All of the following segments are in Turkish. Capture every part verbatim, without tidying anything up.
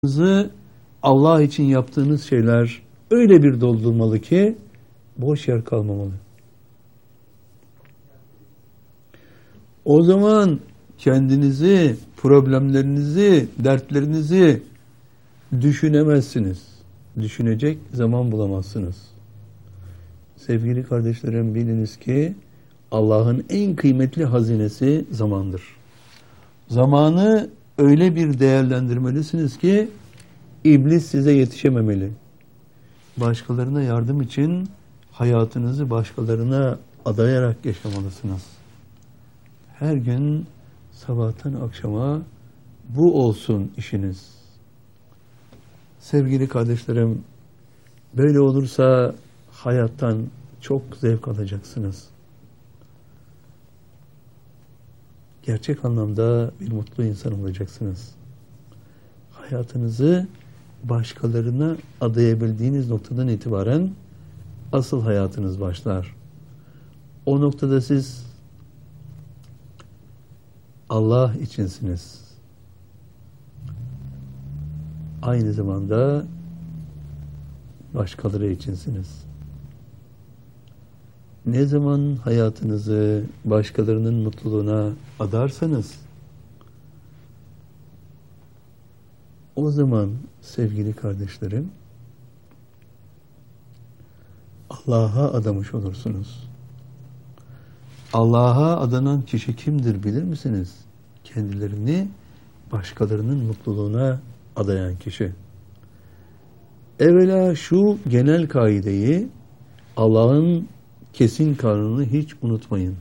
Hayatınızı Allah için yaptığınız şeyler öyle bir doldurmalı ki boş yer kalmamalı. O zaman kendinizi, problemlerinizi, dertlerinizi düşünemezsiniz. Düşünecek zaman bulamazsınız. Sevgili kardeşlerim, biliniz ki Allah'ın en kıymetli hazinesi zamandır. Zamanı öyle bir değerlendirmelisiniz ki iblis size yetişememeli. Başkalarına yardım için hayatınızı başkalarına adayarak yaşamalısınız. Her gün sabahtan akşama bu olsun işiniz. Sevgili kardeşlerim, böyle olursa hayattan çok zevk alacaksınız. Gerçek anlamda bir mutlu insan olacaksınız. Hayatınızı başkalarına adayabildiğiniz noktadan itibaren asıl hayatınız başlar. O noktada siz Allah içinsiniz. Aynı zamanda başkaları içinsiniz. Ne zaman hayatınızı başkalarının mutluluğuna adarsanız, o zaman sevgili kardeşlerim, Allah'a adamış olursunuz. Allah'a adanan kişi kimdir bilir misiniz? Kendilerini başkalarının mutluluğuna adayan kişi. Evvela şu genel kaideyi, Allah'ın kesin kanunu hiç unutmayın.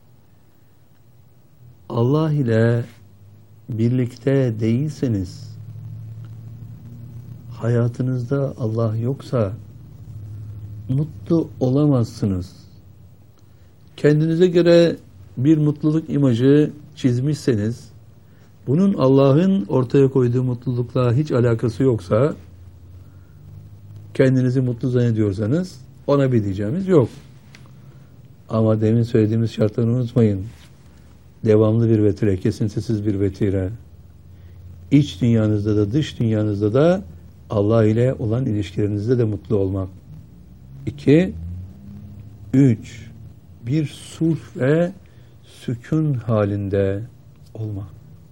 Allah ile birlikte değilseniz, hayatınızda Allah yoksa mutlu olamazsınız. Kendinize göre bir mutluluk imajı çizmişseniz, bunun Allah'ın ortaya koyduğu mutlulukla hiç alakası yoksa, kendinizi mutlu zannediyorsanız ona bir diyeceğimiz yok. Ama demin söylediğimiz şartları unutmayın. Devamlı bir vetire, kesintisiz bir vetire. İç dünyanızda da dış dünyanızda da Allah ile olan ilişkilerinizde de mutlu olmak. İki, üç, bir sulh ve sükun halinde olmak.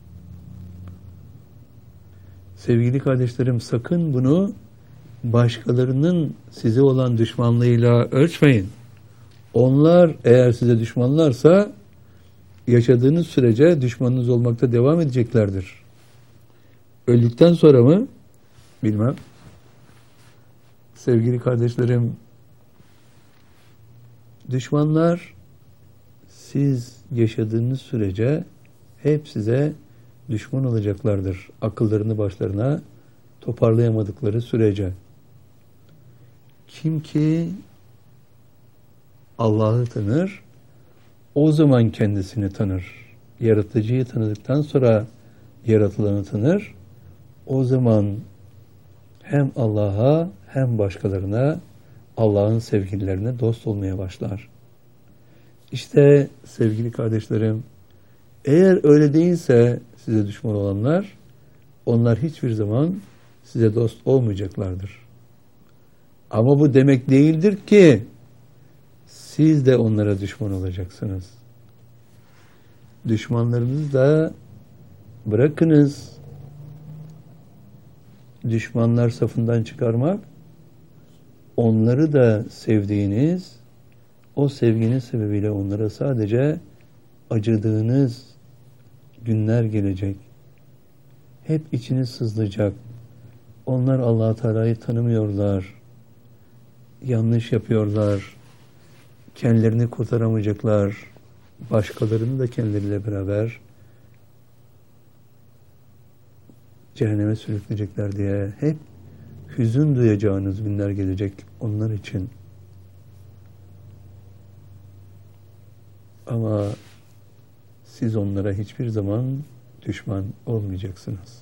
Sevgili kardeşlerim, sakın bunu başkalarının size olan düşmanlığıyla ölçmeyin. Onlar eğer size düşmanlarsa yaşadığınız sürece düşmanınız olmakta devam edeceklerdir. Öldükten sonra mı? Bilmem. Sevgili kardeşlerim, düşmanlar siz yaşadığınız sürece hep size düşman olacaklardır. Akıllarını başlarına toparlayamadıkları sürece. Kim ki Allah'ı tanır, o zaman kendisini tanır. Yaratıcıyı tanıdıktan sonra yaratılanı tanır. O zaman hem Allah'a hem başkalarına, Allah'ın sevgililerine dost olmaya başlar. İşte sevgili kardeşlerim, eğer öyle değilse size düşman olanlar, onlar hiçbir zaman size dost olmayacaklardır. Ama bu demek değildir ki siz de onlara düşman olacaksınız. Düşmanlarınızı da bırakınız. Düşmanlar safından çıkarmak, onları da sevdiğiniz, o sevginin sebebiyle onlara sadece acıdığınız günler gelecek. Hep içiniz sızlayacak. Onlar Allah-u Teala'yı tanımıyorlar. Yanlış yapıyorlar. Kendilerini kurtaramayacaklar. Başkalarını da kendileriyle beraber cehenneme sürükleyecekler diye hep hüzün duyacağınız günler gelecek onlar için. Ama siz onlara hiçbir zaman düşman olmayacaksınız.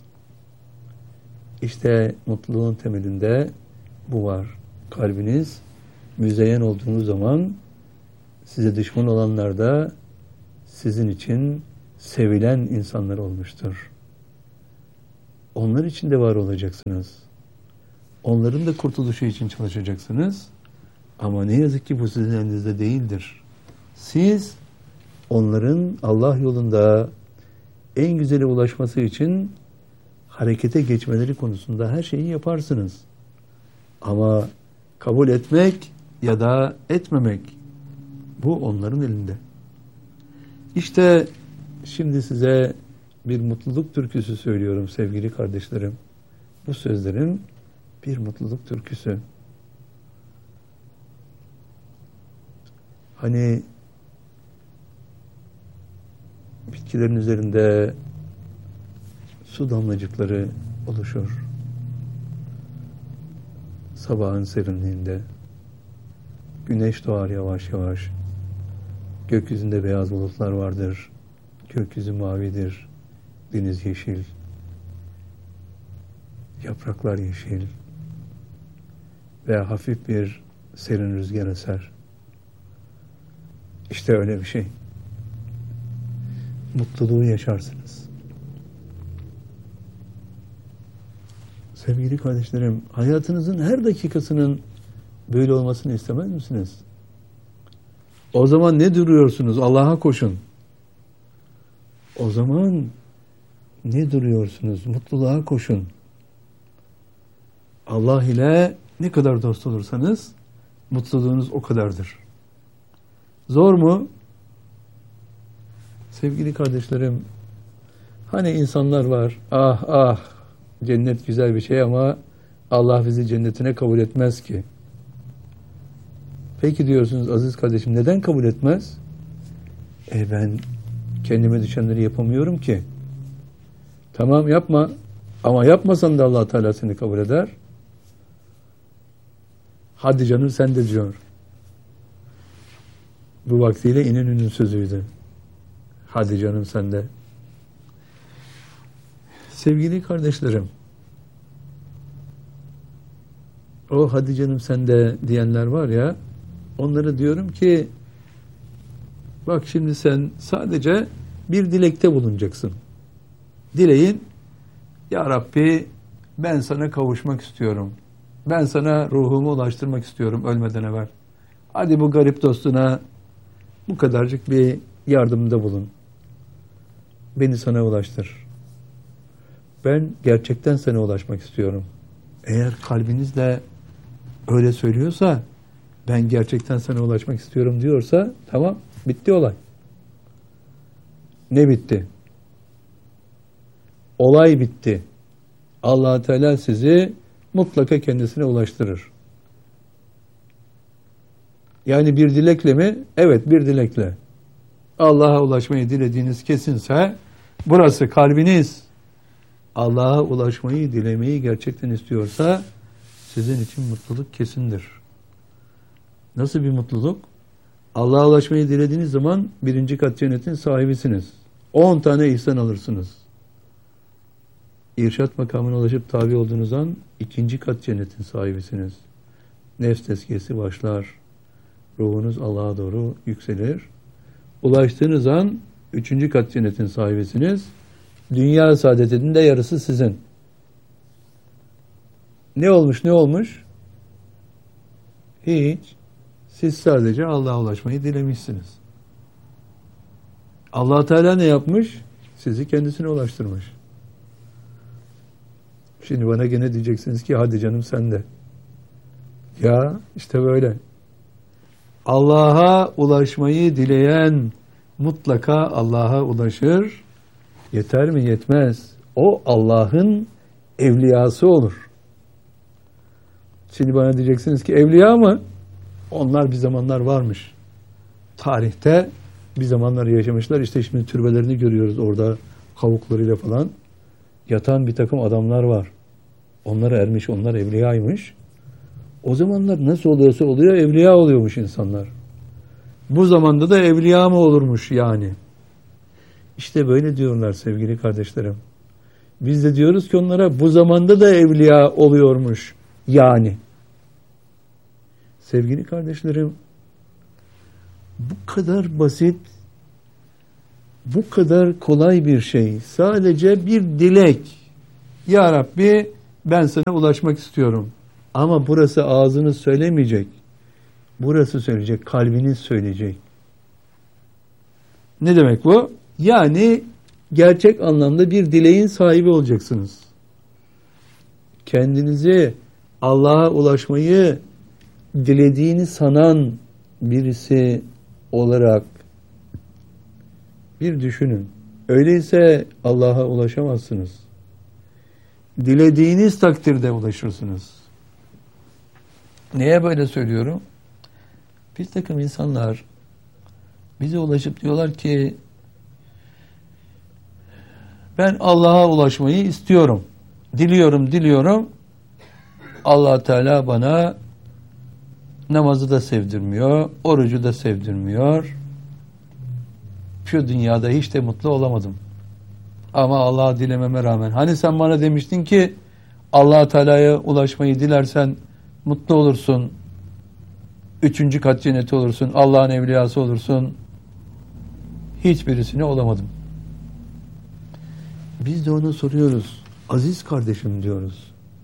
İşte mutluluğun temelinde bu var. Kalbiniz müzeyyen olduğunuz zaman size düşman olanlar da sizin için sevilen insanlar olmuştur. Onlar için de var olacaksınız. Onların da kurtuluşu için çalışacaksınız. Ama ne yazık ki bu sizin elinizde değildir. Siz onların Allah yolunda en güzele ulaşması için harekete geçmeleri konusunda her şeyi yaparsınız. Ama kabul etmek ya da etmemek, bu onların elinde. İşte şimdi size bir mutluluk türküsü söylüyorum sevgili kardeşlerim. Bu sözlerim bir mutluluk türküsü. Hani bitkilerin üzerinde su damlacıkları oluşur. Sabahın serinliğinde güneş doğar yavaş yavaş. Gökyüzünde beyaz bulutlar vardır. Gökyüzü mavidir. Deniz yeşil. Yapraklar yeşil. Ve hafif bir serin rüzgar eser. İşte öyle bir şey. Mutluluğu yaşarsınız. Sevgili kardeşlerim, hayatınızın her dakikasının böyle olmasını istemez misiniz? O zaman ne duruyorsunuz? Allah'a koşun. O zaman ne duruyorsunuz? Mutluluğa koşun. Allah ile ne kadar dost olursanız mutluluğunuz o kadardır. Zor mu? Sevgili kardeşlerim, hani insanlar var, ah ah cennet güzel bir şey ama Allah bizi cennetine kabul etmez ki. Peki diyorsunuz aziz kardeşim, neden kabul etmez? E ben kendime düşenleri yapamıyorum ki. Tamam yapma ama yapmasan da Allah Teala seni kabul eder. Hadi canım sen de diyor. Bu vaktiyle İnönü'nün sözüydü. Hadi canım sen de. Sevgili kardeşlerim, o hadi canım sen de diyenler var ya, onlara diyorum ki bak şimdi sen sadece bir dilekte bulunacaksın. Dileğin, ya Rabbi ben sana kavuşmak istiyorum. Ben sana ruhumu ulaştırmak istiyorum ölmeden evvel. Hadi bu garip dostuna bu kadarcık bir yardımda bulun. Beni sana ulaştır. Ben gerçekten sana ulaşmak istiyorum. Eğer kalbinizle öyle söylüyorsa, ben gerçekten sana ulaşmak istiyorum diyorsa, tamam, bitti olay. Ne bitti? Olay bitti. Allah Teala sizi mutlaka kendisine ulaştırır. Yani bir dilekle mi? Evet, bir dilekle. Allah'a ulaşmayı dilediğiniz kesinse, burası kalbiniz. Allah'a ulaşmayı, dilemeyi gerçekten istiyorsa, sizin için mutluluk kesindir. Nasıl bir mutluluk? Allah'a ulaşmayı dilediğiniz zaman birinci kat cennetin sahibisiniz. On tane ihsan alırsınız. İrşat makamına ulaşıp tabi olduğunuz an ikinci kat cennetin sahibisiniz. Nefs tezkiyesi başlar. Ruhunuz Allah'a doğru yükselir. Ulaştığınız an üçüncü kat cennetin sahibisiniz. Dünya saadetinin de yarısı sizin. Ne olmuş ne olmuş? Hiç. Siz sadece Allah'a ulaşmayı dilemişsiniz. Allah Teala ne yapmış? Sizi kendisine ulaştırmış. Şimdi bana gene diyeceksiniz ki hadi canım sen de. Ya işte böyle. Allah'a ulaşmayı dileyen mutlaka Allah'a ulaşır. Yeter mi? Yetmez. O Allah'ın evliyası olur. Şimdi bana diyeceksiniz ki evliya mı? Onlar bir zamanlar varmış. Tarihte bir zamanlar yaşamışlar. İşte şimdi türbelerini görüyoruz orada kavuklarıyla falan. Yatan bir takım adamlar var. Onlar ermiş, onlar evliyaymış. O zamanlar nasıl oluyorsa oluyor, evliya oluyormuş insanlar. Bu zamanda da evliya mı olurmuş yani? İşte böyle diyorlar sevgili kardeşlerim. Biz de diyoruz ki onlara bu zamanda da evliya oluyormuş yani. Sevgili kardeşlerim, bu kadar basit, bu kadar kolay bir şey. Sadece bir dilek. Ya Rabbi ben sana ulaşmak istiyorum. Ama burası ağzınız söylemeyecek. Burası söyleyecek, kalbiniz söyleyecek. Ne demek bu? Yani gerçek anlamda bir dileğin sahibi olacaksınız. Kendinizi Allah'a ulaşmayı dilediğini sanan birisi olarak bir düşünün. Öyleyse Allah'a ulaşamazsınız. Dilediğiniz takdirde ulaşırsınız. Neye böyle söylüyorum? Bir takım insanlar bize ulaşıp diyorlar ki ben Allah'a ulaşmayı istiyorum. Diliyorum, diliyorum. Allah Teala bana namazı da sevdirmiyor, orucu da sevdirmiyor. Şu dünyada hiç de mutlu olamadım. Ama Allah'a dilememe rağmen. Hani sen bana demiştin ki Allah Teala'ya ulaşmayı dilersen mutlu olursun. Üçüncü kat cenneti olursun. Allah'ın evliyası olursun. Hiçbirisini olamadım. Biz de ona soruyoruz. Aziz kardeşim diyoruz.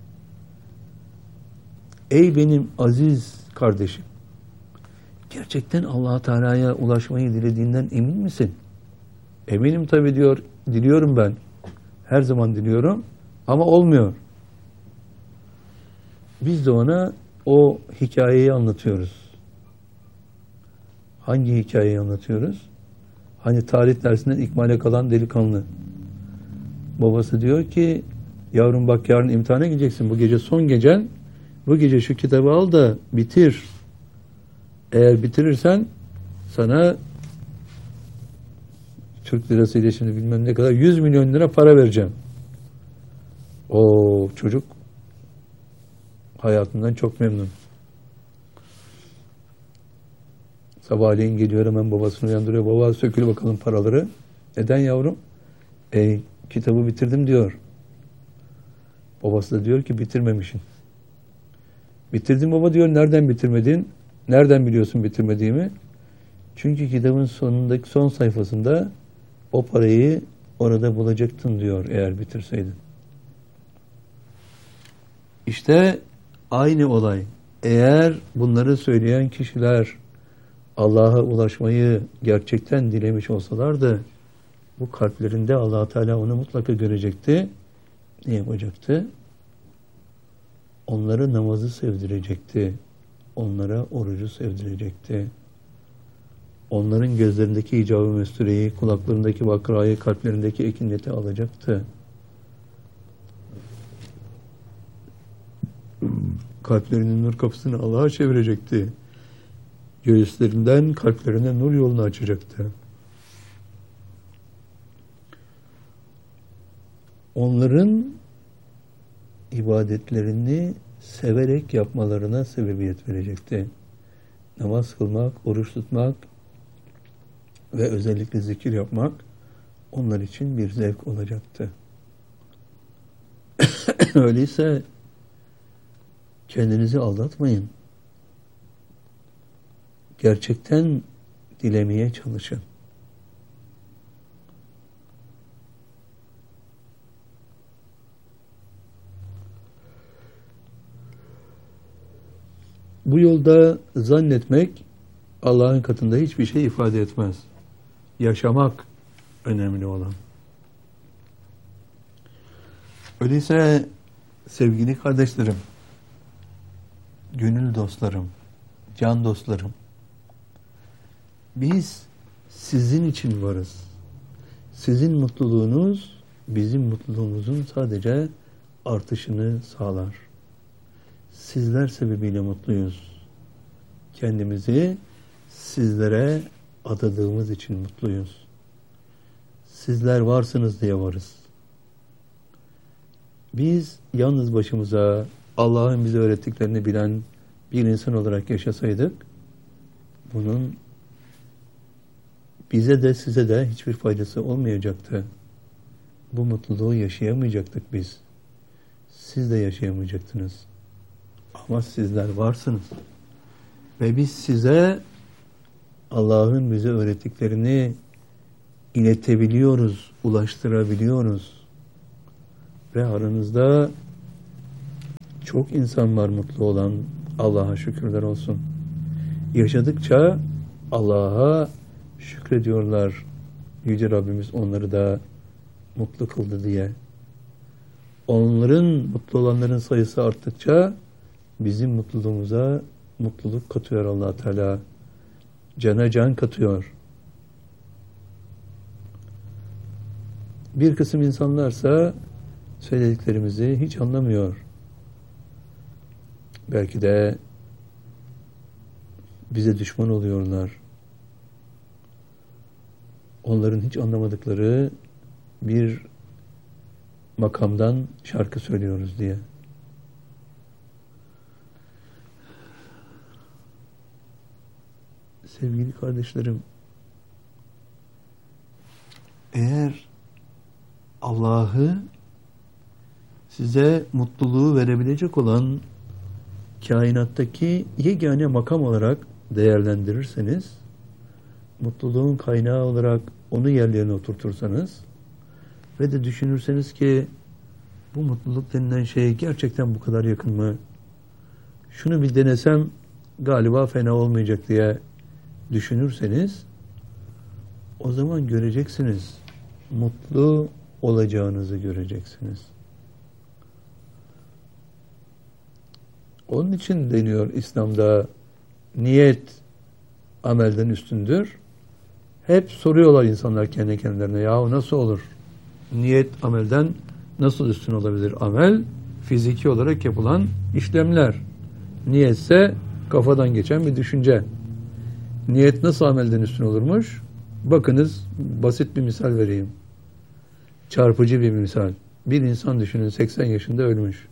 Ey benim aziz kardeşim. Gerçekten Allah Teala'ya ulaşmayı dilediğinden emin misin? Eminim tabii diyor. Diliyorum ben. Her zaman diliyorum. Ama olmuyor. Biz de ona o hikayeyi anlatıyoruz. Hangi hikayeyi anlatıyoruz? Hani tarih dersinden ikmale kalan delikanlı. Babası diyor ki yavrum bak yarın imtihana gideceksin. Bu gece son gecen. Bu gece şu kitabı al da bitir. Eğer bitirirsen sana Türk lirasıyla şimdi bilmem ne kadar yüz milyon lira para vereceğim. O çocuk hayatından çok memnun. Sabahleyin geliyor hemen babasını uyandırıyor. Baba sökül bakalım paraları. Neden yavrum? E, kitabı bitirdim diyor. Babası da diyor ki bitirmemişsin. Bitirdim baba diyor. Nereden bitirmedin? Nereden biliyorsun bitirmediğimi? Çünkü kitabın sonundaki son sayfasında o parayı orada bulacaktın diyor eğer bitirseydin. İşte aynı olay. Eğer bunları söyleyen kişiler Allah'a ulaşmayı gerçekten dilemiş olsalardı bu kalplerinde Allah Teala onu mutlaka görecekti. Ne yapacaktı? Onlara namazı sevdirecekti. Onlara orucu sevdirecekti. Onların gözlerindeki icab-ı mestureyi, kulaklarındaki vakrayı, kalplerindeki ekineti alacaktı. Kalplerinin nur kapısını Allah'a çevirecekti. Göğüslerinden kalplerine nur yolunu açacaktı. Onların ibadetlerini severek yapmalarına sebebiyet verecekti. Namaz kılmak, oruç tutmak ve özellikle zikir yapmak onlar için bir zevk olacaktı. Öyleyse kendinizi aldatmayın. Gerçekten dilemeye çalışın. Bu yolda zannetmek Allah'ın katında hiçbir şey ifade etmez. Yaşamak önemli olan. Öyleyse sevgili kardeşlerim, gönül dostlarım, can dostlarım, biz sizin için varız. Sizin mutluluğunuz bizim mutluluğumuzun sadece artışını sağlar. Sizler sebebiyle mutluyuz. Kendimizi sizlere adadığımız için mutluyuz. Sizler varsınız diye varız. Biz yalnız başımıza Allah'ın bize öğrettiklerini bilen bir insan olarak yaşasaydık, bunun bize de size de hiçbir faydası olmayacaktı. Bu mutluluğu yaşayamayacaktık biz. Siz de yaşayamayacaktınız. Ama sizler varsınız. Ve biz size Allah'ın bize öğrettiklerini iletebiliyoruz, ulaştırabiliyoruz. ve aranızda çok insan var mutlu olan. Allah'a şükürler olsun. Yaşadıkça Allah'a şükrediyorlar. Yüce Rabbimiz onları da mutlu kıldı diye. Onların, mutlu olanların sayısı arttıkça bizim mutluluğumuza mutluluk katıyor Allah Teala. Cana can katıyor. Bir kısım insanlarsa söylediklerimizi hiç anlamıyor. Belki de bize düşman oluyorlar. Onların hiç anlamadıkları bir makamdan şarkı söylüyoruz diye. Sevgili kardeşlerim, eğer Allah'ı size mutluluğu verebilecek olan kainattaki yegane makam olarak değerlendirirseniz, mutluluğun kaynağı olarak onu yerlerine oturtursanız ve de düşünürseniz ki bu mutluluk denilen şey gerçekten bu kadar yakın mı? Şunu bir denesem galiba fena olmayacak diye düşünürseniz, o zaman göreceksiniz, mutlu olacağınızı göreceksiniz. Onun için deniyor İslam'da niyet amelden üstündür. Hep soruyorlar insanlar kendi kendilerine, yahu nasıl olur? Niyet amelden nasıl üstün olabilir? Amel fiziki olarak yapılan işlemler. Niyetse kafadan geçen bir düşünce. Niyet nasıl amelden üstün olurmuş? Bakınız, basit bir misal vereyim. Çarpıcı bir misal. Bir insan düşünün, seksen yaşında ölmüş.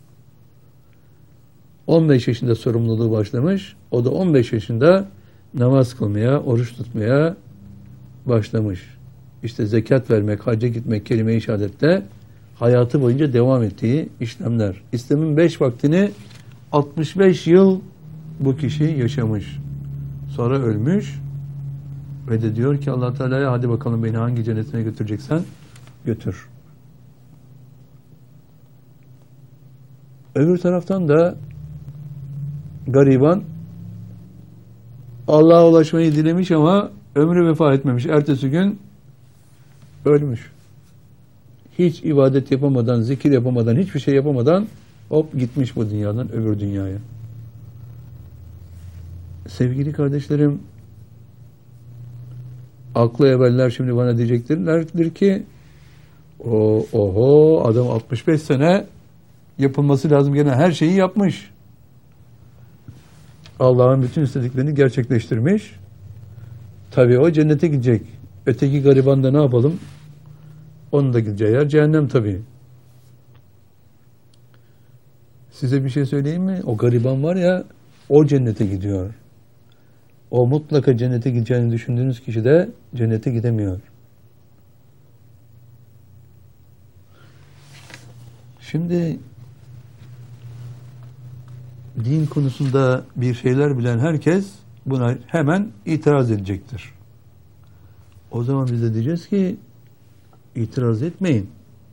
on beş yaşında sorumluluğu başlamış. O da on beş yaşında namaz kılmaya, oruç tutmaya başlamış. İşte zekat vermek, hacca gitmek, kelime-i şehadetle hayatı boyunca devam ettiği işlemler. İslam'ın beş vaktini altmış beş yıl bu kişi yaşamış. Sonra ölmüş ve de diyor ki Allah Teala'ya, hadi bakalım beni hangi cennetine götüreceksen götür. Öbür taraftan da gariban Allah'a ulaşmayı dilemiş ama ömrü vefa etmemiş. Ertesi gün ölmüş. Hiç ibadet yapamadan, zikir yapamadan, hiçbir şey yapamadan hop gitmiş bu dünyadan öbür dünyaya. Sevgili kardeşlerim, aklı evveller şimdi bana diyeceklerdir ki o oho adam altmış beş sene yapılması lazım gelen her şeyi yapmış. Allah'ın bütün istediklerini gerçekleştirmiş. Tabii o cennete gidecek. Öteki gariban da ne yapalım? Onun da gideceği yer cehennem tabii. Size bir şey söyleyeyim mi? O gariban var ya, o cennete gidiyor. O mutlaka cennete gideceğini düşündüğünüz kişi de cennete gidemiyor. Şimdi din konusunda bir şeyler bilen herkes buna hemen itiraz edecektir. O zaman biz de diyeceğiz ki itiraz etmeyin.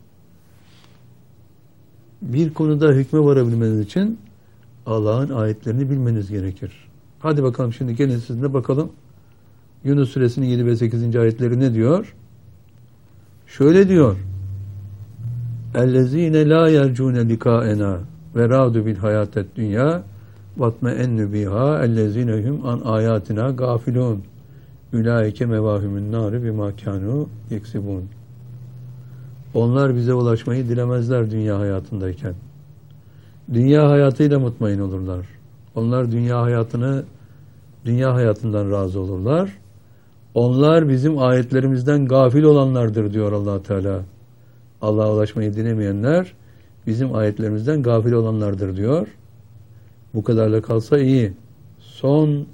Bir konuda hükme varabilmeniz için Allah'ın ayetlerini bilmeniz gerekir. Hadi bakalım şimdi gelin sizinle bakalım. Yunus suresinin yedi ve sekizinci ayetleri ne diyor? Şöyle diyor. اَلَّذ۪ينَ لَا يَرْجُونَ لِكَاءَنَا وَرَادُ بِالْحَيَاتَ الدُّنْيَا وَاتْمَئَنُّ بِهَا اَلَّذ۪ينَ هُمْ عَنْ آيَاتِنَا غَافِلُونَ اُولَٰئِكَ مَوَاهُمُ النَّارِ بِمَا كَانُوا يَكْسِبُونَ. Onlar bize ulaşmayı dilemezler dünya hayatındayken. Dünya hayatıyla mutmain olurlar. Onlar dünya hayatını, dünya hayatından razı olurlar. Onlar bizim ayetlerimizden gafil olanlardır diyor Allah Teala. Allah'a ulaşmayı dilemeyenler bizim ayetlerimizden gafil olanlardır diyor. Bu kadarla kalsa iyi. Son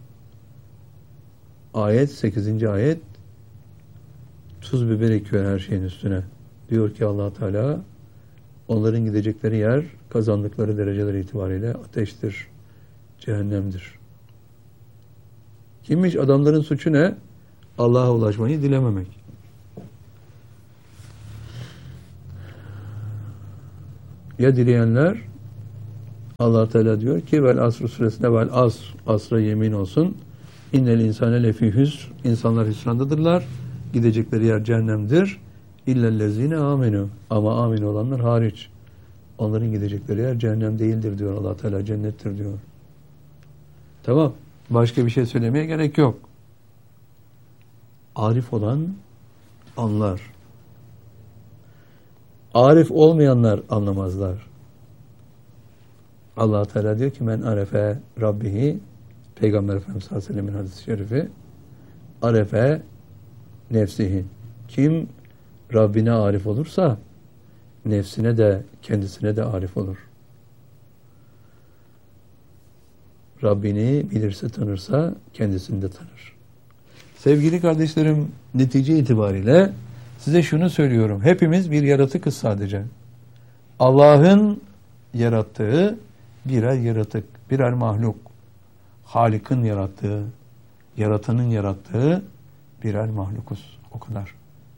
ayet, sekizinci ayet, tuz biber ekiyor her şeyin üstüne. Diyor ki Allah Teala, onların gidecekleri yer, kazandıkları dereceler itibariyle ateştir, cehennemdir. Kimmiş? Adamların suçu ne? Allah'a ulaşmayı dilememek. Ya dileyenler, Allah Teala diyor ki vel asr suresinde vel asr, asra yemin olsun. İnnel insane lefî hüsr. İnsanlar hüsrandadırlar. Gidecekleri yer cehennemdir. İllellezine amenu. Ama amin olanlar hariç. Onların gidecekleri yer cehennem değildir diyor Allah Teala, cennettir diyor. Tamam. Başka bir şey söylemeye gerek yok. Arif olan anlar. Arif olmayanlar anlamazlar. Allah Teala diyor ki men arefe rabbihi, Peygamber Efendimiz sallallahu aleyhi ve sellem'in hadis-i şerifi, arefe nefsihi. Kim Rabbine arif olursa nefsine de kendisine de arif olur. Rabbini bilirse, tanırsa kendisini de tanır. Sevgili kardeşlerim, netice itibariyle size şunu söylüyorum. Hepimiz bir yaratıkız sadece. Allah'ın yarattığı birer yaratık, birer mahluk. Halik'in yarattığı, yaratanın yarattığı birer mahlukuz. O kadar.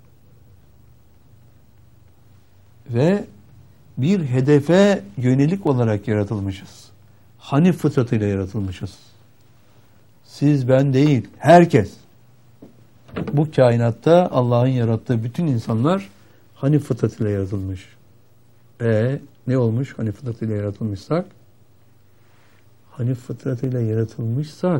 Ve bir hedefe yönelik olarak yaratılmışız. Hanif fıtratıyla yaratılmışız. Siz, ben değil, herkes. Bu kainatta Allah'ın yarattığı bütün insanlar Hanif fıtratıyla yaratılmış. E ne olmuş Hanif fıtratıyla yaratılmışsak? Hanif fıtratıyla yaratılmışsak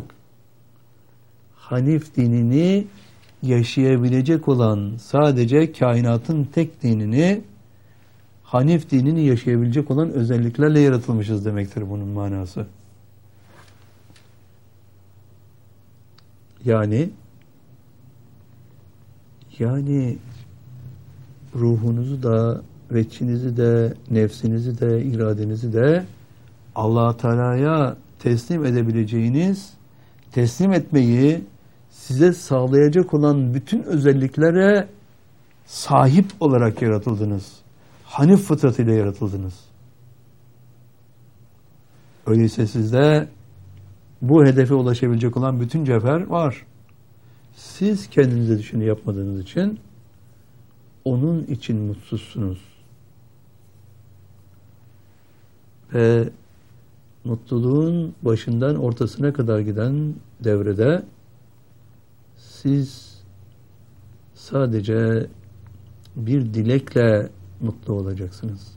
Hanif dinini yaşayabilecek olan, sadece kainatın tek dinini, Hanif dinini yaşayabilecek olan özelliklerle yaratılmışız demektir bunun manası. Yani yani ruhunuzu da, veçhinizi de, nefsinizi de, iradenizi de Allah Teala'ya teslim edebileceğiniz, teslim etmeyi size sağlayacak olan bütün özelliklere sahip olarak yaratıldınız. Hanif fıtratıyla yaratıldınız. Öyleyse sizde bu hedefe ulaşabilecek olan bütün cevher var. Siz kendinize düşünü yapmadığınız için onun için mutsuzsunuz. Ve mutluluğun başından ortasına kadar giden devrede siz sadece bir dilekle mutlu olacaksınız.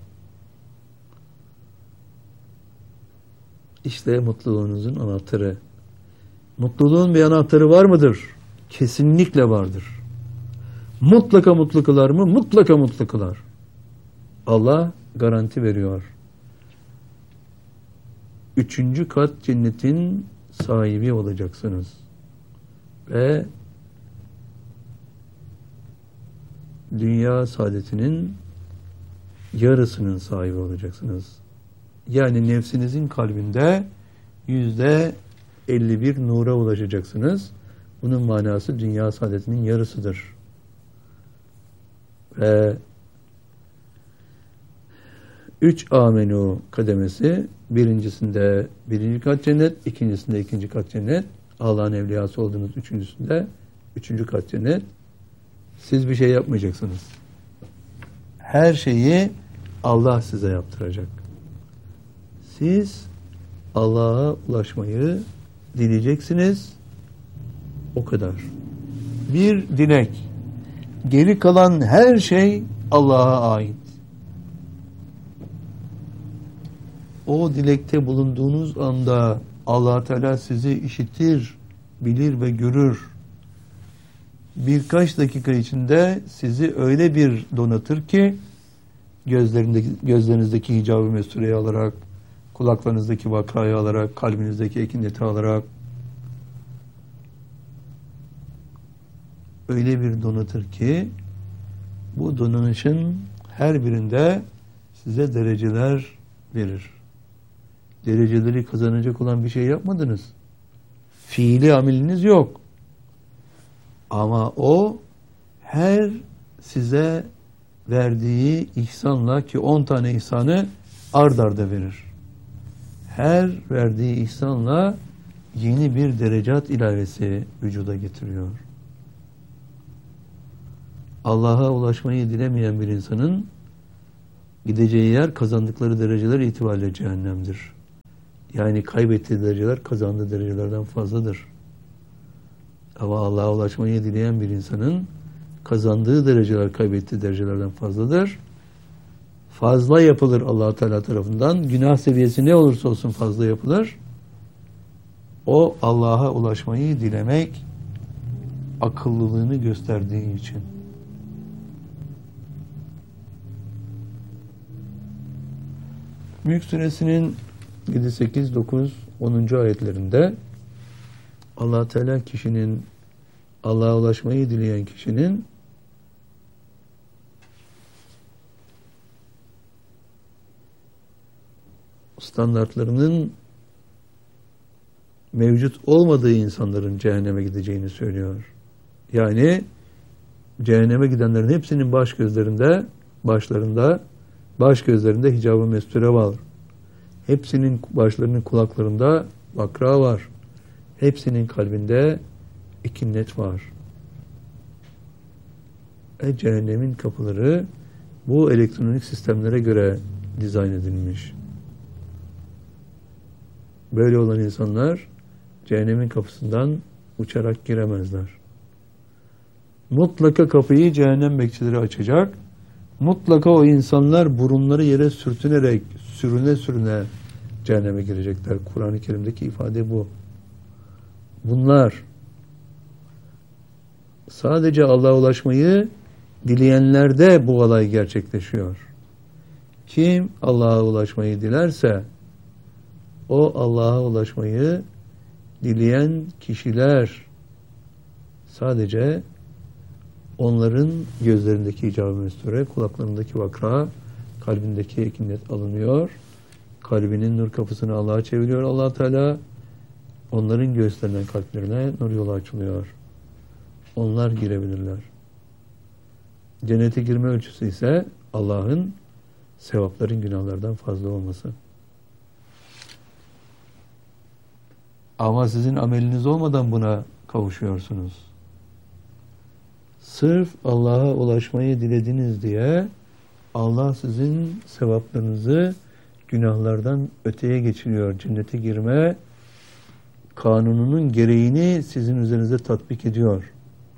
İşte mutluluğunuzun anahtarı. Mutluluğun bir anahtarı var mıdır? Kesinlikle vardır. Mutlaka mutlu kılar mı? Mutlaka mutlu kılar. Allah garanti veriyor. Üçüncü kat cennetin sahibi olacaksınız. Ve dünya saadetinin yarısının sahibi olacaksınız. Yani nefsinizin kalbinde yüzde elli bir nura ulaşacaksınız. Bunun manası dünya saadetinin yarısıdır. Ve üç amenu kademesi, birincisinde birinci kat cennet, ikincisinde ikinci kat cennet, Allah'ın evliyası olduğunuz üçüncüsünde üçüncü kat cennet. Siz bir şey yapmayacaksınız. Her şeyi Allah size yaptıracak. Siz Allah'a ulaşmayı dileyeceksiniz. O kadar. Bir dilek. Geri kalan her şey Allah'a ait. O dilekte bulunduğunuz anda Allah Teala sizi işitir, bilir ve görür. Birkaç dakika içinde sizi öyle bir donatır ki gözlerindeki, gözlerinizdeki hicab-ı mestureyi alarak, kulaklarınızdaki vakayı alarak, kalbinizdeki ekineti alarak öyle bir donatır ki bu donanışın her birinde size dereceler verir. Dereceleri kazanacak olan bir şey yapmadınız. Fiili ameliniz yok. Ama o her size verdiği ihsanla, ki on tane ihsanı ard arda verir. Her verdiği ihsanla yeni bir derecat ilavesi vücuda getiriyor. Allah'a ulaşmayı dilemeyen bir insanın gideceği yer kazandıkları dereceler itibariyle cehennemdir. Yani kaybettiği dereceler kazandığı derecelerden fazladır. Ama Allah'a ulaşmayı dileyen bir insanın kazandığı dereceler kaybettiği derecelerden fazladır. Fazla yapılır Allah Teala tarafından. Günah seviyesi ne olursa olsun fazla yapılır. O Allah'a ulaşmayı dilemek akıllılığını gösterdiği için. Mülk Suresinin yedi, sekiz, dokuz, onuncu ayetlerinde Allah Teala kişinin, Allah'a ulaşmayı dileyen kişinin standartlarının mevcut olmadığı insanların cehenneme gideceğini söylüyor. Yani cehenneme gidenlerin hepsinin baş gözlerinde, başlarında, baş gözlerinde hicab-ı mesture var. Hepsinin başlarının kulaklarında vakra var. Hepsinin kalbinde ikinnet var. E, cehennemin kapıları bu elektronik sistemlere göre dizayn edilmiş. Böyle olan insanlar cehennemin kapısından uçarak giremezler. Mutlaka kapıyı cehennem bekçileri açacak. Mutlaka o insanlar burunları yere sürtünerek, sürüne sürüne cehenneme girecekler. Kur'an-ı Kerim'deki ifade bu. Bunlar sadece Allah'a ulaşmayı dileyenlerde bu olay gerçekleşiyor. Kim Allah'a ulaşmayı dilerse o Allah'a ulaşmayı dileyen kişiler sadece onların gözlerindeki icab-ı mesture, kulaklarındaki vakra, kalbindeki ekinnet alınıyor. Kalbinin nur kapısını Allah'a çeviriyor Allah Teala. Onların göğüslerinden kalplerine nur yolu açılıyor. Onlar girebilirler. Cennete girme ölçüsü ise Allah'ın sevapların günahlardan fazla olması. Ama sizin ameliniz olmadan buna kavuşuyorsunuz. Sırf Allah'a ulaşmayı dilediniz diye Allah sizin sevaplarınızı günahlardan öteye geçiriyor. Cennete girme kanununun gereğini sizin üzerinize tatbik ediyor.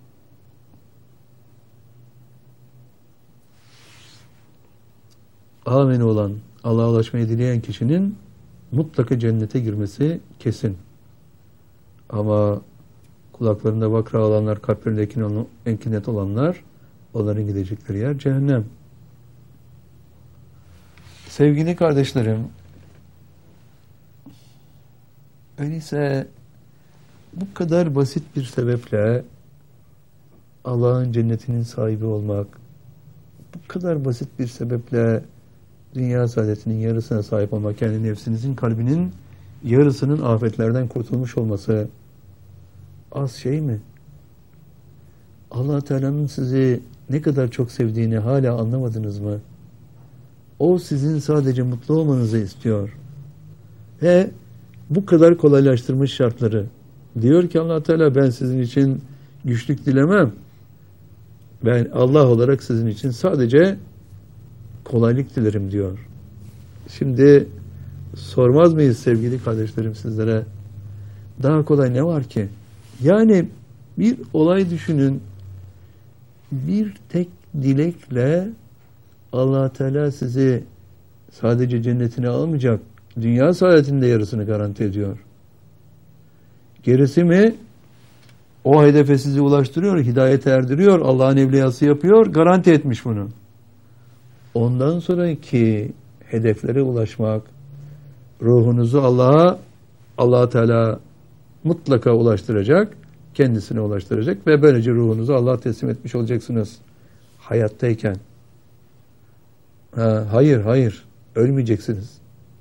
Amin olan, Allah'a ulaşmayı dileyen kişinin mutlaka cennete girmesi kesin. Ama kulaklarında vakra olanlar, kalplerinde enkinet olanlar, onların gidecekleri yer cehennem. Sevgili kardeşlerim, öyleyse bu kadar basit bir sebeple Allah'ın cennetinin sahibi olmak, bu kadar basit bir sebeple dünya saadetinin yarısına sahip olmak, yani nefsinizin, kalbinin yarısının afetlerden kurtulmuş olması az şey mi? Allah Teala'nın sizi ne kadar çok sevdiğini hala anlamadınız mı? O sizin sadece mutlu olmanızı istiyor. Ve bu kadar kolaylaştırmış şartları. Diyor ki Allah Teala, ben sizin için güçlük dilemem. Ben Allah olarak sizin için sadece kolaylık dilerim diyor. Şimdi sormaz mıyız sevgili kardeşlerim sizlere? Daha kolay ne var ki? Yani bir olay düşünün. Bir tek dilekle Allah Teala sizi sadece cennetine almayacak, dünya saadetinde yarısını garanti ediyor. Gerisi mi? O hedefe sizi ulaştırıyor, hidayete erdiriyor, Allah'ın evliyası yapıyor, garanti etmiş bunu. Ondan sonraki hedeflere ulaşmak, ruhunuzu Allah'a, Allah Teala mutlaka ulaştıracak, kendisine ulaştıracak ve böylece ruhunuzu Allah'a teslim etmiş olacaksınız hayattayken. Ha, hayır, hayır, ölmeyeceksiniz.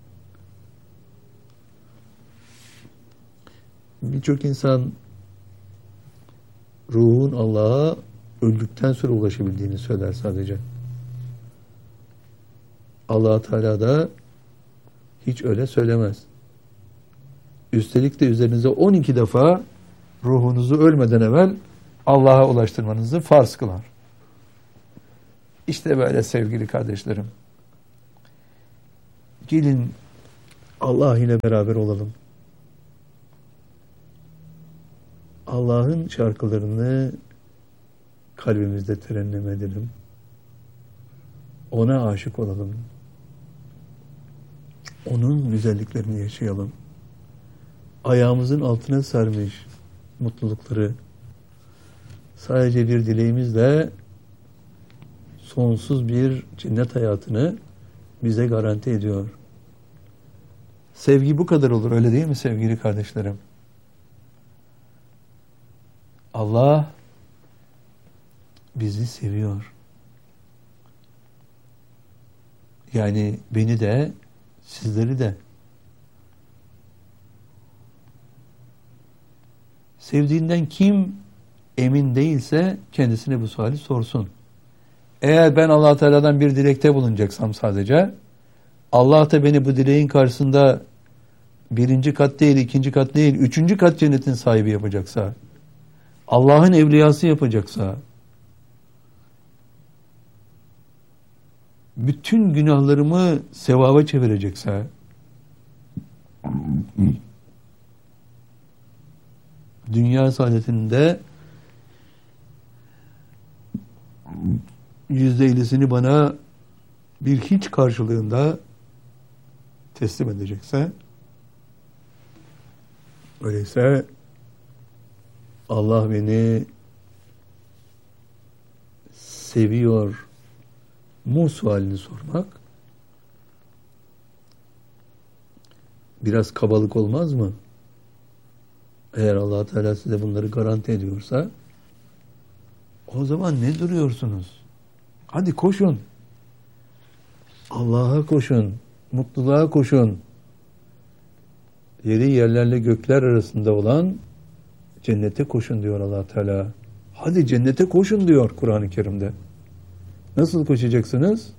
Birçok insan ruhun Allah'a öldükten sonra ulaşabildiğini söyler sadece. Allah Teala da hiç öyle söylemez. Üstelik de üzerinize on iki defa ruhunuzu ölmeden evvel Allah'a ulaştırmanızı farz kılar. İşte böyle sevgili kardeşlerim. Gelin Allah ile beraber olalım. Allah'ın şarkılarını kalbimizde terennüm edelim. Ona aşık olalım. Onun güzelliklerini yaşayalım. Ayağımızın altına sermiş mutlulukları sadece bir dileğimizle sonsuz bir cennet hayatını bize garanti ediyor. Sevgi bu kadar olur, öyle değil mi sevgili kardeşlerim? Allah bizi seviyor. Yani beni de, sizleri de. Sevdiğinden kim emin değilse kendisine bu suali sorsun. Eğer ben Allah Teala'dan bir dilekte bulunacaksam sadece, Allah da beni bu dileğin karşısında birinci kat değil, ikinci kat değil, üçüncü kat cennetin sahibi yapacaksa, Allah'ın evliyası yapacaksa, bütün günahlarımı sevaba çevirecekse, dünya saadetinde yüzde ellisini bana bir hiç karşılığında teslim edecekse, öyleyse Allah beni seviyor mu sualini sormak biraz kabalık olmaz mı? Eğer Allah Teala size bunları garanti ediyorsa, o zaman ne duruyorsunuz? Hadi koşun. Allah'a koşun. Mutluluğa koşun. Yeri yerlerle gökler arasında olan cennete koşun diyor Allah Teala. Hadi cennete koşun diyor Kur'an-ı Kerim'de. Nasıl koşacaksınız?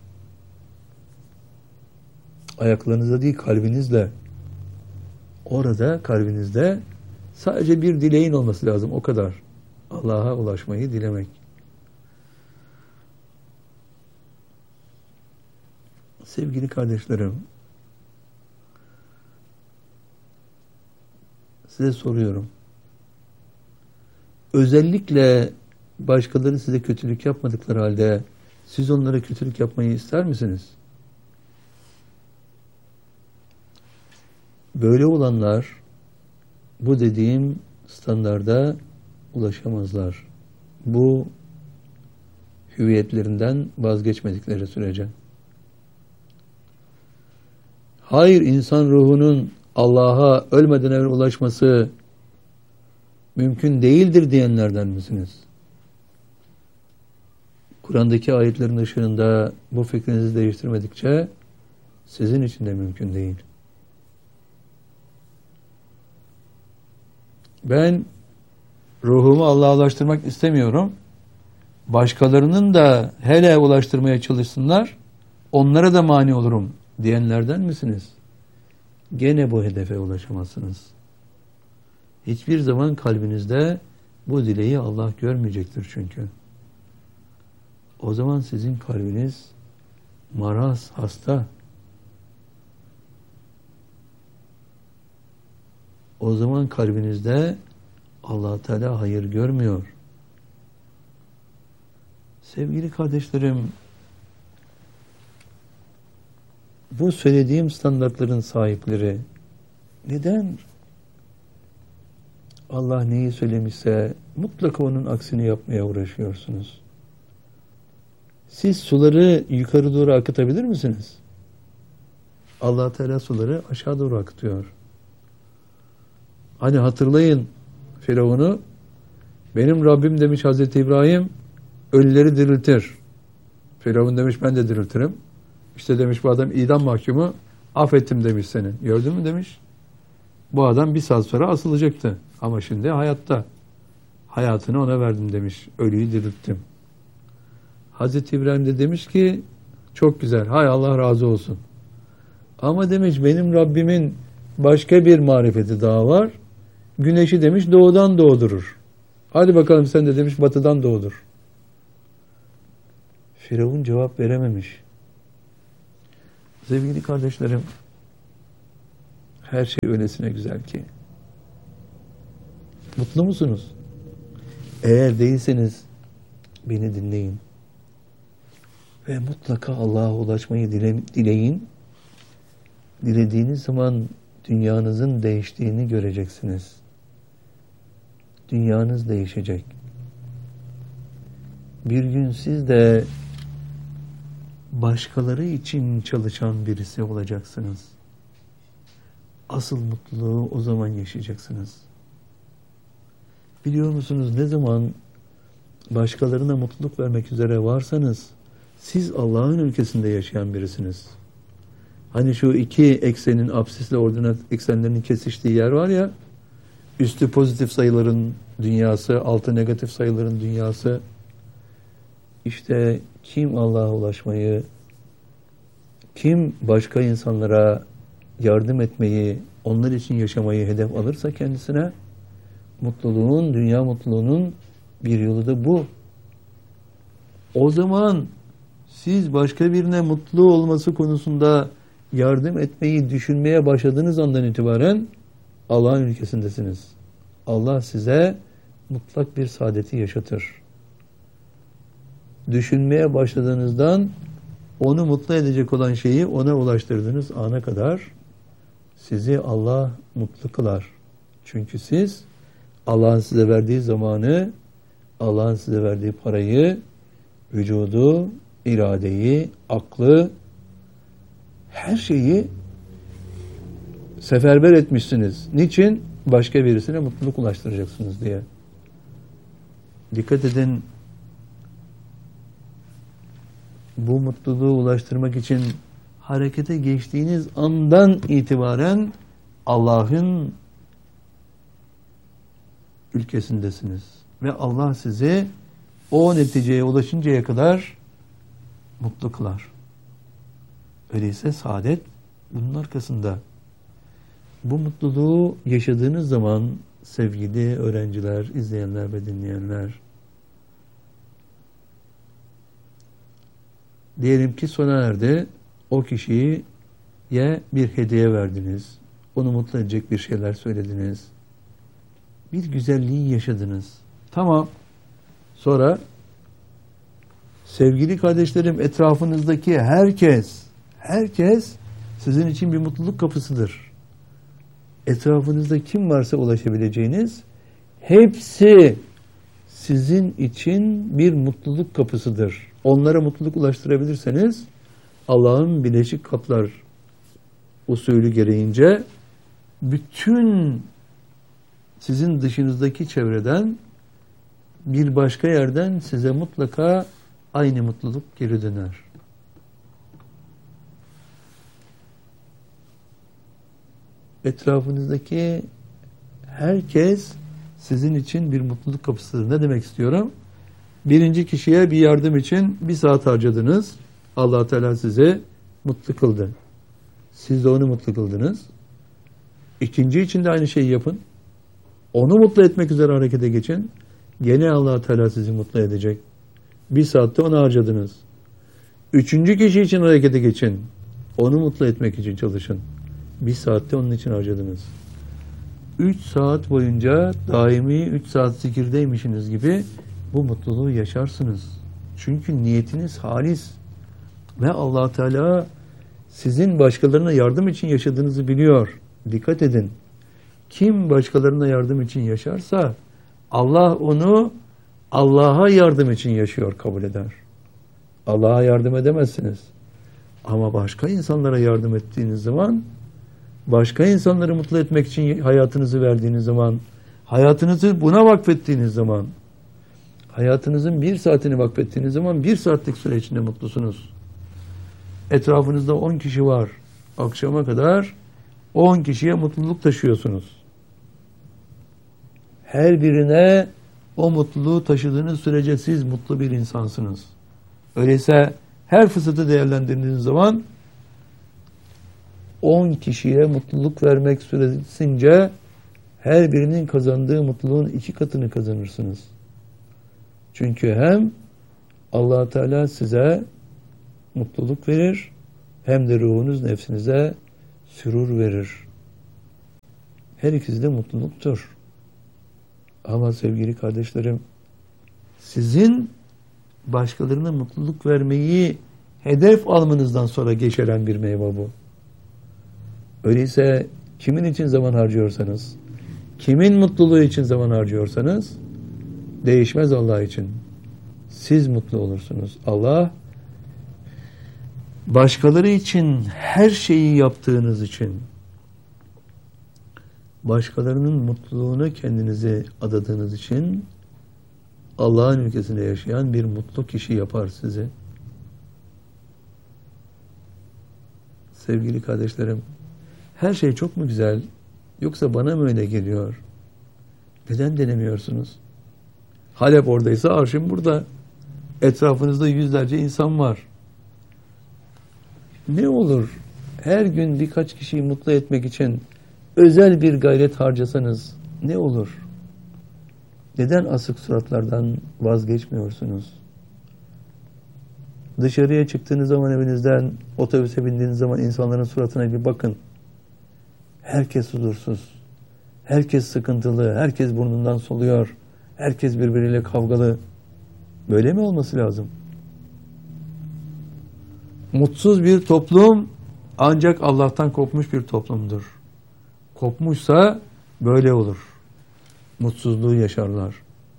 Ayaklarınızla değil, kalbinizle. Orada kalbinizde sadece bir dileğin olması lazım, o kadar. Allah'a ulaşmayı dilemek. Sevgili kardeşlerim, size soruyorum. Özellikle başkaları size kötülük yapmadıkları halde siz onlara kötülük yapmayı ister misiniz? Böyle olanlar bu dediğim standarda ulaşamazlar. Bu hüviyetlerinden vazgeçmedikleri sürece. Hayır, insan ruhunun Allah'a ölmeden evvel ulaşması mümkün değildir diyenlerden misiniz? Kur'an'daki ayetlerin ışığında bu fikrinizi değiştirmedikçe sizin için de mümkün değil. Ben ruhumu Allah'a ulaştırmak istemiyorum. Başkalarının da hele ulaştırmaya çalışsınlar, onlara da mani olurum diyenlerden misiniz? Gene bu hedefe ulaşamazsınız. Hiçbir zaman kalbinizde bu dileği Allah görmeyecektir çünkü. O zaman sizin kalbiniz maraz, hasta. O zaman kalbinizde Allah Teala hayır görmüyor. Sevgili kardeşlerim, bu söylediğim standartların sahipleri neden Allah neyi söylemişse mutlaka onun aksini yapmaya uğraşıyorsunuz? Siz suları yukarı doğru akıtabilir misiniz? Allah Teala suları aşağı doğru akıtıyor. Hani hatırlayın Firavun'u, benim Rabbim demiş Hazreti İbrahim, ölüleri diriltir. Firavun demiş ben de diriltirim. İşte demiş bu adam idam mahkumu, affettim demiş seni. Gördün mü demiş. Bu adam bir saat sonra asılacaktı. Ama şimdi hayatta. Hayatını ona verdim demiş. Ölüyü dirilttim. Hazreti İbrahim de demiş ki çok güzel. Hay Allah razı olsun. Ama demiş benim Rabbimin başka bir marifeti daha var. Güneşi demiş doğudan doğdurur. Hadi bakalım sen de demiş batıdan doğdur. Firavun cevap verememiş. Sevgili kardeşlerim, Her şey öylesine güzel ki. Mutlu musunuz? Eğer değilseniz beni dinleyin. Ve mutlaka Allah'a ulaşmayı dile, dileyin. Dilediğiniz zaman dünyanızın değiştiğini göreceksiniz. Dünyanız değişecek. Bir gün siz de başkaları için çalışan birisi olacaksınız. Asıl mutluluğu o zaman yaşayacaksınız. Biliyor musunuz, ne zaman başkalarına mutluluk vermek üzere varsanız siz Allah'ın ülkesinde yaşayan birisiniz. Hani şu iki eksenin, absisle ordinat eksenlerinin kesiştiği yer var ya, üstü pozitif sayıların dünyası, altı negatif sayıların dünyası. İşte kim Allah'a ulaşmayı, kim başka insanlara yardım etmeyi, onlar için yaşamayı hedef alırsa kendisine, mutluluğun, dünya mutluluğunun bir yolu da bu. O zaman siz başka birine mutlu olması konusunda yardım etmeyi düşünmeye başladığınız andan itibaren Allah'ın ülkesindesiniz. Allah size mutlak bir saadeti yaşatır. Düşünmeye başladığınızdan onu mutlu edecek olan şeyi ona ulaştırdığınız ana kadar sizi Allah mutlu kılar. Çünkü siz Allah'ın size verdiği zamanı, Allah'ın size verdiği parayı, vücudu, iradeyi, aklı, her şeyi seferber etmişsiniz. Niçin? Başka birisine mutluluk ulaştıracaksınız diye. Dikkat edin, bu mutluluğu ulaştırmak için harekete geçtiğiniz andan itibaren Allah'ın ülkesindesiniz. Ve Allah sizi o neticeye ulaşıncaya kadar mutlu kılar. Öyleyse saadet bunun arkasında. Bu mutluluğu yaşadığınız zaman sevgili öğrenciler, izleyenler ve dinleyenler, diyelim ki sona erdi, o kişiye bir hediye verdiniz, onu mutlu edecek bir şeyler söylediniz, bir güzelliği yaşadınız. Tamam. Sonra sevgili kardeşlerim, etrafınızdaki herkes, herkes sizin için bir mutluluk kapısıdır. Etrafınızda kim varsa ulaşabileceğiniz, hepsi sizin için bir mutluluk kapısıdır. Onlara mutluluk ulaştırabilirseniz, Allah'ın Birleşik Kaplar usulü gereğince bütün sizin dışınızdaki çevreden, bir başka yerden size mutlaka aynı mutluluk geri döner. Etrafınızdaki herkes sizin için bir mutluluk kapısıdır. Ne demek istiyorum? Birinci kişiye bir yardım için bir saat harcadınız. Allah Teala sizi mutlu kıldı. Siz de onu mutlu kıldınız. İkinci için de aynı şeyi yapın. Onu mutlu etmek üzere harekete geçin. Gene Allah Teala sizi mutlu edecek. Bir saatte onu harcadınız. Üçüncü kişi için harekete geçin. Onu mutlu etmek için çalışın. Bir saatte onun için harcadınız. Üç saat boyunca daimi üç saat zikirdeymişsiniz gibi bu mutluluğu yaşarsınız. Çünkü niyetiniz halis. Ve Allah Teala sizin başkalarına yardım için yaşadığınızı biliyor. Dikkat edin. Kim başkalarına yardım için yaşarsa Allah onu Allah'a yardım için yaşıyor kabul eder. Allah'a yardım edemezsiniz. Ama başka insanlara yardım ettiğiniz zaman, başka insanları mutlu etmek için hayatınızı verdiğiniz zaman, hayatınızı buna vakfettiğiniz zaman, hayatınızın bir saatini vakfettiğiniz zaman bir saatlik süre içinde mutlusunuz. Etrafınızda on kişi var. Akşama kadar on kişiye mutluluk taşıyorsunuz. Her birine o mutluluğu taşıdığınız sürece siz mutlu bir insansınız. Öyleyse her fırsatı değerlendirdiğiniz zaman on kişiye mutluluk vermek süresince her birinin kazandığı mutluluğun iki katını kazanırsınız. Çünkü hem Allah Teala size mutluluk verir, hem de ruhunuz nefsinize sürur verir. Her ikisi de mutluluktur. Ama sevgili kardeşlerim, sizin başkalarına mutluluk vermeyi hedef almanızdan sonra geçeren bir meyve bu. Öyleyse kimin için zaman harcıyorsanız, kimin mutluluğu için zaman harcıyorsanız değişmez Allah için. Siz mutlu olursunuz. Allah başkaları için her şeyi yaptığınız için, başkalarının mutluluğuna kendinizi adadığınız için Allah'ın ülkesinde yaşayan bir mutlu kişi yapar sizi. Sevgili kardeşlerim, her şey çok mu güzel, yoksa bana mı öyle geliyor? Neden denemiyorsunuz? Halep oradaysa arşın burada. Etrafınızda yüzlerce insan var. Ne olur her gün birkaç kişiyi mutlu etmek için özel bir gayret harcasanız ne olur? Neden asık suratlardan vazgeçmiyorsunuz? Dışarıya çıktığınız zaman evinizden, otobüse bindiğiniz zaman insanların suratına bir bakın. Herkes huzursuz. Herkes sıkıntılı. Herkes burnundan soluyor. Herkes birbiriyle kavgalı. Böyle mi olması lazım? Mutsuz bir toplum ancak Allah'tan kopmuş bir toplumdur. Kopmuşsa böyle olur. Mutsuzluğu yaşarlar.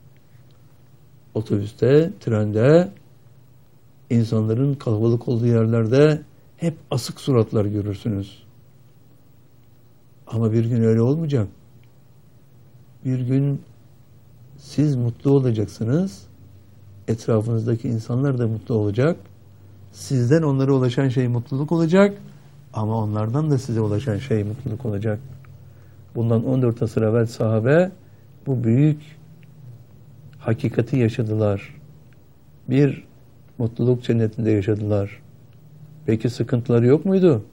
Otobüste, trende, insanların kalabalık olduğu yerlerde hep asık suratlar görürsünüz. Ama bir gün öyle olmayacak. Bir gün siz mutlu olacaksınız. Etrafınızdaki insanlar da mutlu olacak. Sizden onlara ulaşan şey mutluluk olacak. Ama onlardan da size ulaşan şey mutluluk olacak. Bundan on dört asır evvel sahabe bu büyük hakikati yaşadılar. Bir mutluluk cennetinde yaşadılar. Peki sıkıntıları yok muydu?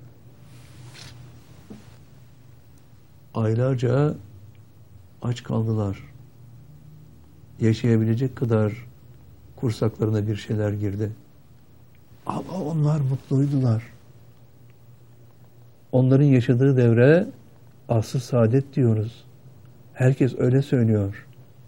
Aylarca aç kaldılar. Yaşayabilecek kadar kursaklarına bir şeyler girdi. Ama onlar mutluydular. Onların yaşadığı devre asr-ı saadet diyoruz. Herkes öyle söylüyor.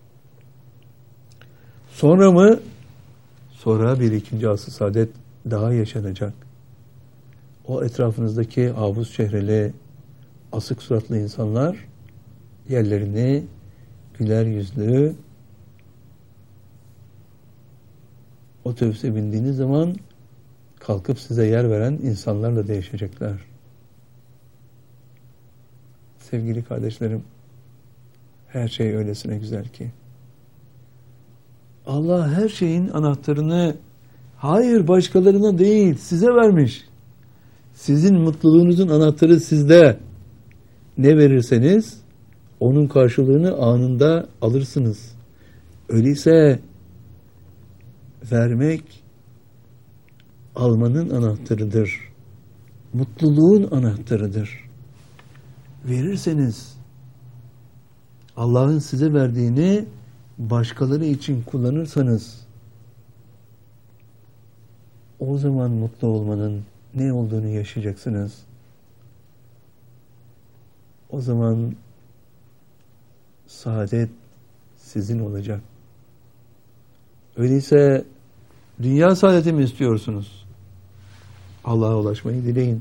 Sonra mı? Sonra bir ikinci asr-ı saadet daha yaşanacak. O etrafınızdaki avuz çehreli, asık suratlı insanlar yerlerini güler yüzlü, otobüse bindiğiniz zaman kalkıp size yer veren insanlarla değişecekler. Sevgili kardeşlerim, her şey öylesine güzel ki. Allah her şeyin anahtarını hayır başkalarına değil size vermiş. Sizin mutluluğunuzun anahtarı sizde. Ne verirseniz onun karşılığını anında alırsınız. Öyleyse vermek almanın anahtarıdır. Mutluluğun anahtarıdır. Verirseniz Allah'ın size verdiğini başkaları için kullanırsanız o zaman mutlu olmanın ne olduğunu yaşayacaksınız. O zaman saadet sizin olacak. Öyleyse dünya saadeti mi istiyorsunuz? Allah'a ulaşmayı dileyin.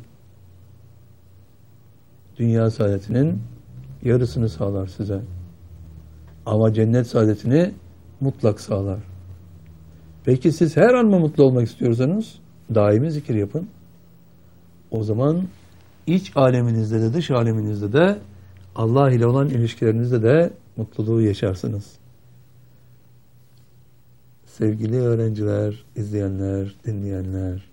Dünya saadetinin yarısını sağlar size. Ama cennet saadetini mutlak sağlar. Peki siz her an mı mutlu olmak istiyorsanız daimi zikir yapın. O zaman iç aleminizde de dış aleminizde de Allah ile olan ilişkilerinizde de mutluluğu yaşarsınız. Sevgili öğrenciler, izleyenler, dinleyenler,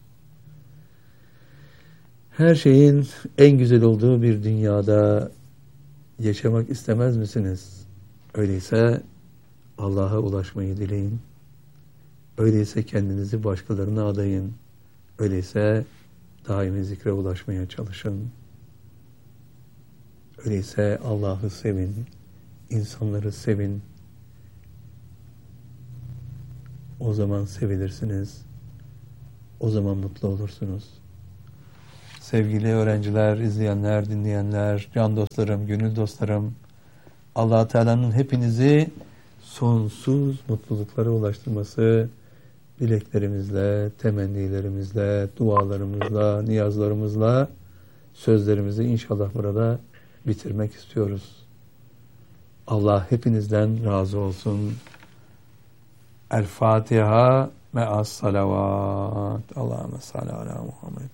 her şeyin en güzel olduğu bir dünyada yaşamak istemez misiniz? Öyleyse Allah'a ulaşmayı dileyin. Öyleyse kendinizi başkalarına adayın. Öyleyse daimi zikre ulaşmaya çalışın. Öyleyse Allah'ı sevin, insanları sevin. O zaman sevilirsiniz. O zaman mutlu olursunuz. sevgili öğrenciler, izleyenler, dinleyenler, can dostlarım, gönül dostlarım, Allah Teala'nın hepinizi sonsuz mutluluklara ulaştırması dileklerimizle, temennilerimizle, dualarımızla, niyazlarımızla sözlerimizi inşallah burada bitirmek istiyoruz. Allah hepinizden razı olsun. El Fatiha me'as salavat. Allahümme salli ala Muhammed.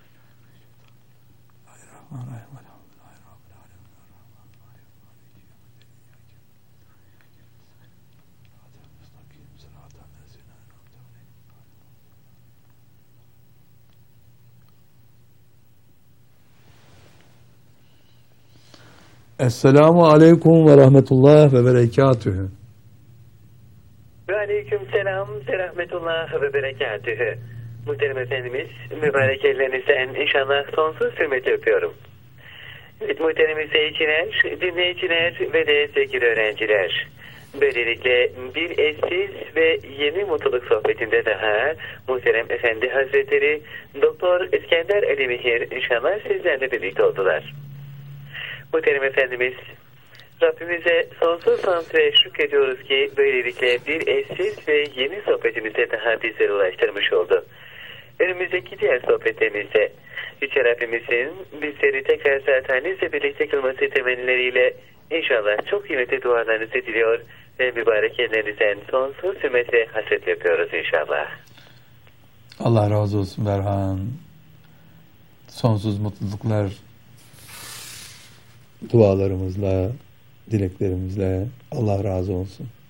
Esselamu aleyküm ve rahmetullah ve berekatühü. Ve aleyküm selam ve rahmetullah ve berekatühü. Muhterem Efendimiz, mübarek ellerinizden inşallah sonsuz hürmet öpüyorum. Evet, muhterem izleyiciler, dinleyiciler ve de sevgili öğrenciler. Böylelikle bir eşsiz ve yeni mutluluk sohbetinde daha muhterem Efendi Hazretleri Doktor İskender Ali Mihir inşallah sizlerle birlikte oldular. Muhterem Efendimiz, Rabbimize sonsuz hamd ve şükrediyoruz ki böylelikle bir eşsiz ve yeni sohbetimize daha bizlere ulaştırmış oldu. Önümüzdeki diğer sohbetlerimizde Yüce Rabbimizin bizleri tekrar zatenizle birlikte kılması temennileriyle inşallah çok kıymetli dualarınızı diliyor ve mübarek ellerinizden sonsuz hürmet ve hasret yapıyoruz inşallah. Allah razı olsun Berhan. Sonsuz mutluluklar dualarımızla, dileklerimizle Allah razı olsun.